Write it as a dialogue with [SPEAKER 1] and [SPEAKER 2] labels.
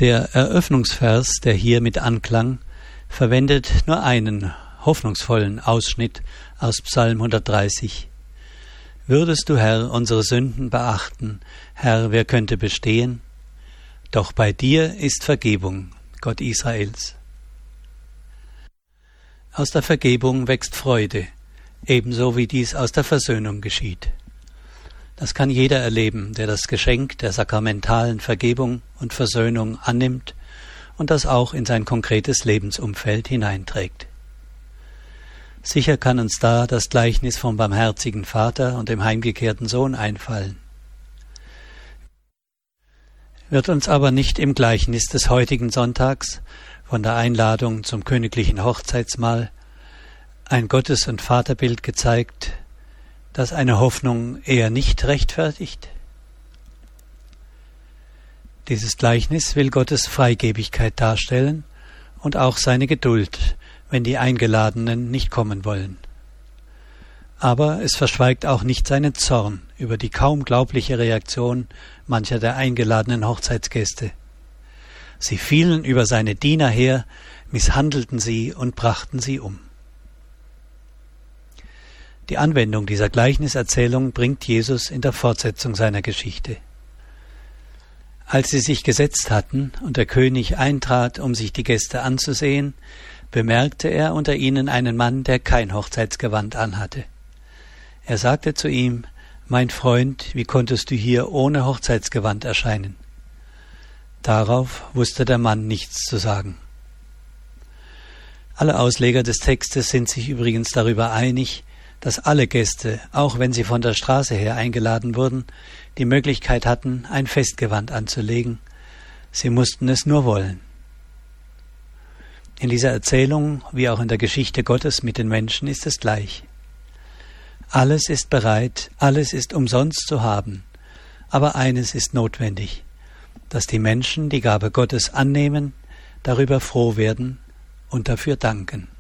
[SPEAKER 1] Der Eröffnungsvers, der hier mit anklang, verwendet nur einen hoffnungsvollen Ausschnitt aus Psalm 130. Würdest du, Herr, unsere Sünden beachten, Herr, wer könnte bestehen? Doch bei dir ist Vergebung, Gott Israels. Aus der Vergebung wächst Freude, ebenso wie dies aus der Versöhnung geschieht. Das kann jeder erleben, der das Geschenk der sakramentalen Vergebung und Versöhnung annimmt und das auch in sein konkretes Lebensumfeld hineinträgt. Sicher kann uns da das Gleichnis vom barmherzigen Vater und dem heimgekehrten Sohn einfallen. Wird uns aber nicht im Gleichnis des heutigen Sonntags von der Einladung zum königlichen Hochzeitsmahl ein Gottes- und Vaterbild gezeigt, das eine Hoffnung eher nicht rechtfertigt? Dieses Gleichnis will Gottes Freigebigkeit darstellen und auch seine Geduld, wenn die Eingeladenen nicht kommen wollen. Aber es verschweigt auch nicht seinen Zorn über die kaum glaubliche Reaktion mancher der eingeladenen Hochzeitsgäste. Sie fielen über seine Diener her, misshandelten sie und brachten sie um. Die Anwendung dieser Gleichniserzählung bringt Jesus in der Fortsetzung seiner Geschichte. Als sie sich gesetzt hatten und der König eintrat, um sich die Gäste anzusehen, bemerkte er unter ihnen einen Mann, der kein Hochzeitsgewand anhatte. Er sagte zu ihm: »Mein Freund, wie konntest du hier ohne Hochzeitsgewand erscheinen?« Darauf wusste der Mann nichts zu sagen. Alle Ausleger des Textes sind sich übrigens darüber einig, dass alle Gäste, auch wenn sie von der Straße her eingeladen wurden, die Möglichkeit hatten, ein Festgewand anzulegen. Sie mussten es nur wollen. In dieser Erzählung, wie auch in der Geschichte Gottes mit den Menschen, ist es gleich. Alles ist bereit, alles ist umsonst zu haben, aber eines ist notwendig, dass die Menschen die Gabe Gottes annehmen, darüber froh werden und dafür danken.